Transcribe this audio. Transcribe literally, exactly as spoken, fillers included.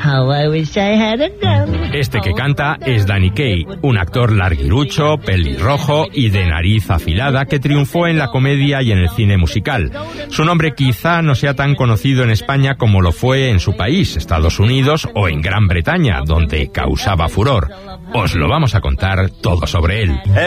How I wish I had a gun. Este que canta es Danny Kaye, un actor larguirucho, pelirrojo y de nariz afilada que triunfó en la comedia y en el cine musical. Su nombre quizá no sea tan conocido en España como lo fue en su país, Estados Unidos o en Gran Bretaña, donde causaba furor. Os lo vamos a contar todo sobre él.